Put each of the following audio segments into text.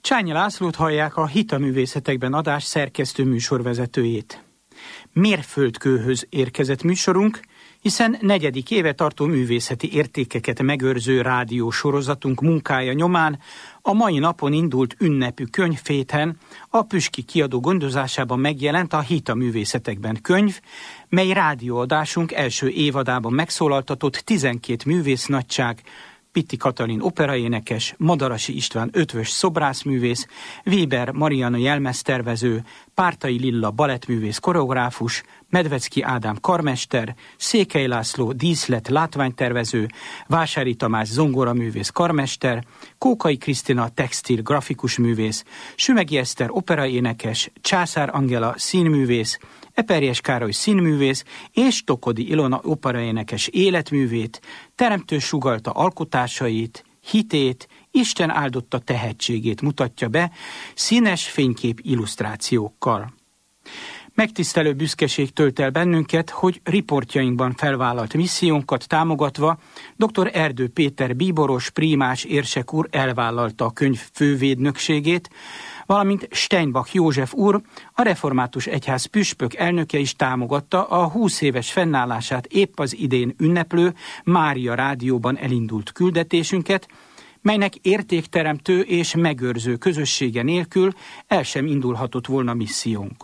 Csányi Lászlót hallják, a Hitaművészetekben adás szerkesztő műsorvezetőjét. Mérföldkőhöz érkezett műsorunk, hiszen 4. éve tartó művészeti értékeket megőrző rádiósorozatunk munkája nyomán a mai napon indult ünnepű könyvhéten a Püski Kiadó gondozásában megjelent a Hitaművészetekben könyv, mely rádióadásunk első évadában megszólaltatott 12 művésznagyság, Pitti Katalin operaénekes, Madarasi István ötvös szobrászművész, Weber Marianna jelmeztervező, Pártai Lilla balettművész koreográfus, Medvecki Ádám karmester, Székely László díszlet látványtervező, Vásári Tamás zongoraművész karmester, Kókai Krisztina textil grafikus művész, Sümegi Eszter operaénekes, Császár Angela színművész, Eperjes Károly színművész és Tokodi Ilona operaénekes életművét, teremtő sugallta alkotásait, hitét, Isten áldotta tehetségét mutatja be színes fénykép illusztrációkkal. Megtisztelő büszkeség tölt el bennünket, hogy riportjainkban felvállalt missziónkat támogatva dr. Erdő Péter bíboros prímás érsek úr elvállalta a könyv fővédnökségét, valamint Steinbach József úr, a Református Egyház püspök elnöke is támogatta a 20 éves fennállását épp az idén ünneplő Mária Rádióban elindult küldetésünket, melynek értékteremtő és megőrző közössége nélkül el sem indulhatott volna missziónk.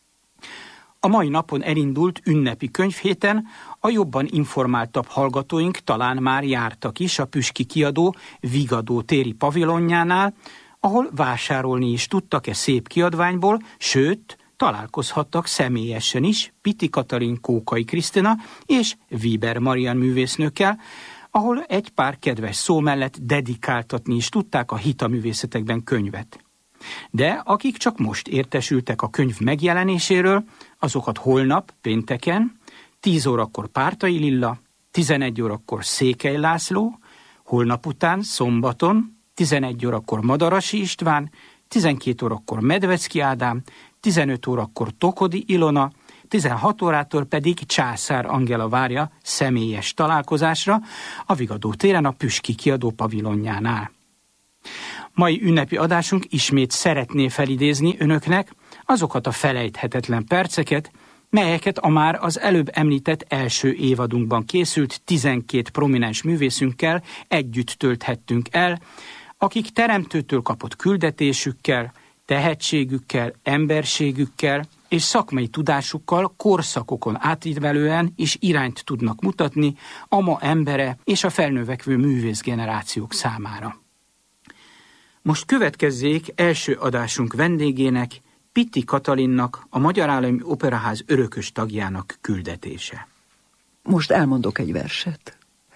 A mai napon elindult ünnepi könyvhéten a jobban informáltabb hallgatóink talán már jártak is a Püski Kiadó Vigadó téri pavilonjánál, ahol vásárolni is tudtak szép kiadványból, sőt, találkozhattak személyesen is Pitti Katalin, Kókai Krisztina és Weber Marian művésznőkkel, ahol egy pár kedves szó mellett dedikáltatni is tudták a Hitaművészetekben könyvet. De akik csak most értesültek a könyv megjelenéséről, azokat holnap, pénteken, 10 órakor Pártai Lilla, 11 órakor Székely László, holnap után, szombaton, 11 órakor Madarasi István, 12 órakor Medvecki Ádám, 15 órakor Tokodi Ilona, 16 órától pedig Császár Angela várja személyes találkozásra a Vigadó téren a Püski Kiadó pavilonjánál. Mai ünnepi adásunk ismét szeretné felidézni önöknek azokat a felejthetetlen perceket, melyeket a már az előbb említett első évadunkban készült 12 prominens művészünkkel együtt tölthettünk el, akik teremtőtől kapott küldetésükkel, tehetségükkel, emberségükkel és szakmai tudásukkal korszakokon átívelően is irányt tudnak mutatni a ma embere és a felnövekvő művészgenerációk számára. Most következzék első adásunk vendégének, Pitti Katalinnak, a Magyar Állami Operaház örökös tagjának küldetése. Most elmondok egy verset.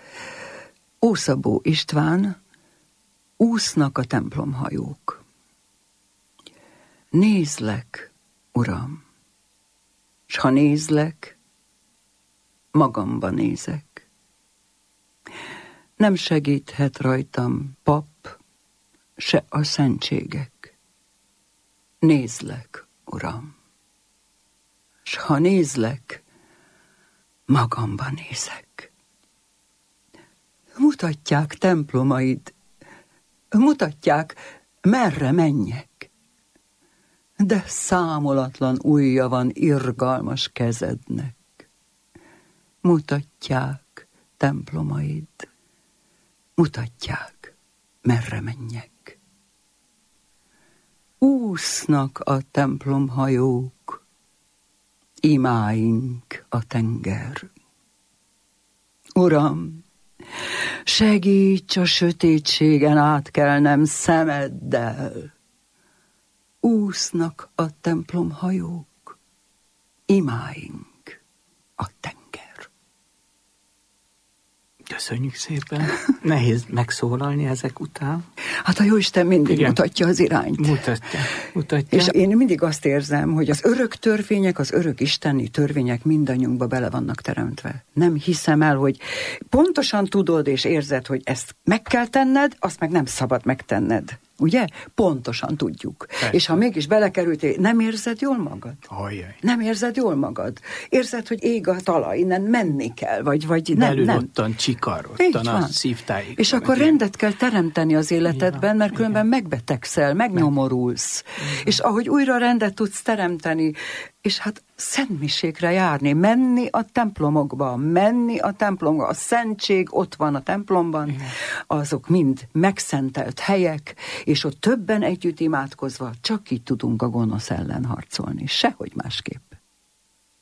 Ószabó István, úsznak a templomhajók. Nézlek, Uram, s ha nézlek, magamba nézek. Nem segíthet rajtam pap, se a szentségek. Nézlek, Uram, s ha nézlek, magamba nézek. Mutatják templomaid, mutatják, merre menjek, de számolatlan ujja van irgalmas kezednek. Mutatják templomaid, mutatják, merre menjek. Úsznak a templomhajók, imáink a tenger. Uram, segíts a sötétségen átkelnem szemeddel. Úsznak a templomhajók, imáink a tenger. Köszönjük szépen. Nehéz megszólalni ezek után. Hát a Jóisten mindig mutatja az irányt. Mutatja. És én mindig azt érzem, hogy az örök törvények, az örök isteni törvények mindannyiunkba bele vannak teremtve. Nem hiszem el, hogy pontosan tudod és érzed, hogy ezt meg kell tenned, azt meg nem szabad megtenned. Ugye? Pontosan tudjuk. Persze. És ha mégis belekerültél, nem érzed jól magad? Ajjaj. Nem érzed jól magad? Érzed, hogy ég a talaj, innen menni kell, vagy belül nem. ottan csikarottan a szívtáig. És akkor rendet kell teremteni az életedben, mert különben megbetegszel, megnyomorulsz. És ahogy újra rendet tudsz teremteni, és hát szentmisékre járni, menni a templomokba, a szentség ott van a templomban, igen. Azok mind megszentelt helyek, és ott többen együtt imádkozva csak így tudunk a gonosz ellen harcolni, sehogy másképp.